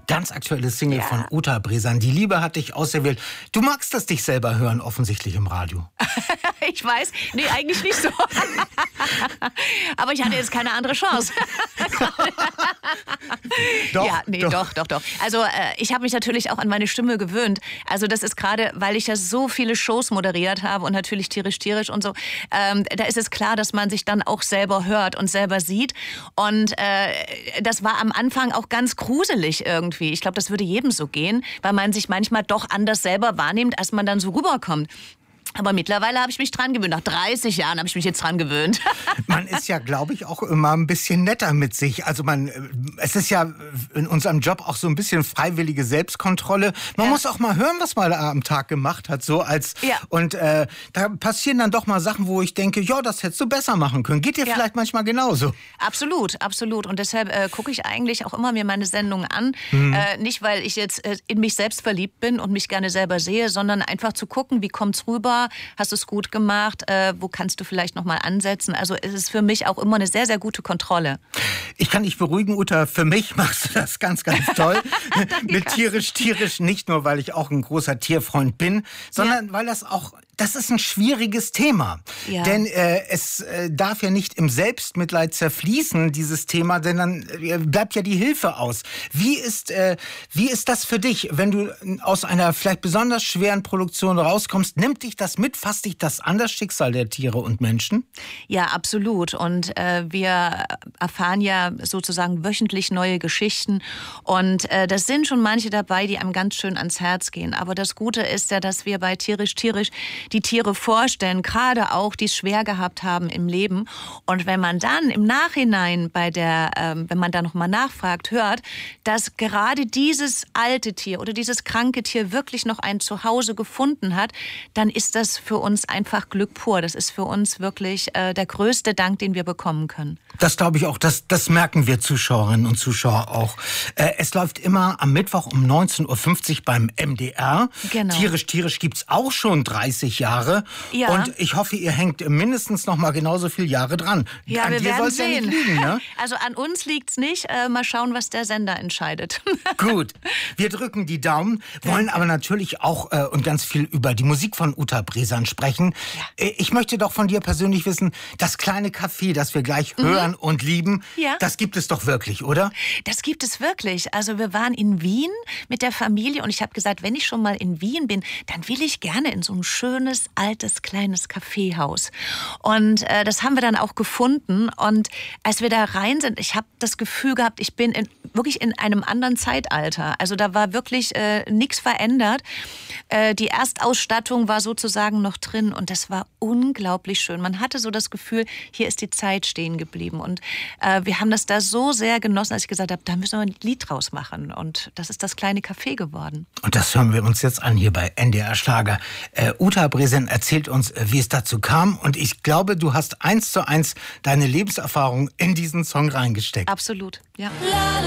Ganz aktuelle Single Ja. von Uta Bresan. Die Liebe hat dich auserwählt. Du magst das dich selber hören, offensichtlich im Radio. Ich weiß, nee, eigentlich nicht so. Aber ich hatte jetzt keine andere Chance. Doch, ja, nee, doch. Also ich habe mich natürlich auch an meine Stimme gewöhnt. Also das ist gerade, weil ich ja so viele Shows moderiert habe und natürlich tierisch und so, da ist es klar, dass man sich dann auch selber hört und selber sieht. Und das war am Anfang auch ganz gruselig irgendwie. Ich glaube, das würde jedem so gehen, weil man sich manchmal doch anders selber wahrnimmt, als man dann so rüberkommt. Aber mittlerweile habe ich mich dran gewöhnt. Nach 30 Jahren habe ich mich jetzt dran gewöhnt. Man ist ja, glaube ich, auch immer ein bisschen netter mit sich. Also es ist ja in unserem Job auch so ein bisschen freiwillige Selbstkontrolle. Man muss auch mal hören, was man am Tag gemacht hat. Und da passieren dann doch mal Sachen, wo ich denke, ja, das hättest du besser machen können. Geht dir vielleicht manchmal genauso? Absolut. Und deshalb gucke ich eigentlich auch immer mir meine Sendungen an. Nicht, weil ich jetzt in mich selbst verliebt bin und mich gerne selber sehe, sondern einfach zu gucken, wie kommt's rüber? Hast du es gut gemacht? Wo kannst du vielleicht noch mal ansetzen? Also es ist für mich auch immer eine sehr, sehr gute Kontrolle. Ich kann dich beruhigen, Uta. Für mich machst du das ganz, ganz toll. Mit tierisch. Nicht nur, weil ich auch ein großer Tierfreund bin, sondern weil das ist ein schwieriges Thema. Ja. Denn es darf ja nicht im Selbstmitleid zerfließen, dieses Thema, denn dann bleibt ja die Hilfe aus. Wie ist das für dich, wenn du aus einer vielleicht besonders schweren Produktion rauskommst? Nimmt dich das mit? Fasst dich das an, das Schicksal der Tiere und Menschen? Ja, absolut. Und wir erfahren ja sozusagen wöchentlich neue Geschichten. Und das sind schon manche dabei, die einem ganz schön ans Herz gehen. Aber das Gute ist ja, dass wir bei tierisch die Tiere vorstellen, gerade auch, die es schwer gehabt haben im Leben. Und wenn man dann im Nachhinein wenn man da nochmal nachfragt, hört, dass gerade dieses alte Tier oder dieses kranke Tier wirklich noch ein Zuhause gefunden hat, dann ist das für uns einfach Glück pur. Das ist für uns wirklich der größte Dank, den wir bekommen können. Das glaube ich auch. Das merken wir Zuschauerinnen und Zuschauer auch. Es läuft immer am Mittwoch um 19.50 Uhr beim MDR. Genau. Tierisch gibt's auch schon 30 Jahre. Ja. Und ich hoffe, ihr hängt mindestens noch mal genauso viele Jahre dran. Ja, an wir dir werden soll's sehen. Ja nicht liegen, ne? Also an uns liegt's nicht. Mal schauen, was der Sender entscheidet. Gut, wir drücken die Daumen, wollen aber natürlich auch und ganz viel über die Musik von Uta Bresan sprechen. Ja. Ich möchte doch von dir persönlich wissen, das kleine Café, das wir gleich hören und lieben, das gibt es doch wirklich, oder? Das gibt es wirklich. Also wir waren in Wien mit der Familie und ich habe gesagt, wenn ich schon mal in Wien bin, dann will ich gerne in so ein schönes, altes, kleines Kaffeehaus. Und das haben wir dann auch gefunden. Und als wir da rein sind, ich habe das Gefühl gehabt, ich bin wirklich in einem anderen Zeitalter. Also da war wirklich nichts verändert. Die Erstausstattung war sozusagen noch drin und das war unglaublich schön. Man hatte so das Gefühl, hier ist die Zeit stehen geblieben. Und wir haben das da so sehr genossen, als ich gesagt habe, da müssen wir ein Lied draus machen. Und das ist das kleine Café geworden. Und das hören wir uns jetzt an hier bei NDR Schlager. Uta Bresan erzählt uns, wie es dazu kam. Und ich glaube, du hast 1:1 deine Lebenserfahrung in diesen Song reingesteckt. Absolut, ja.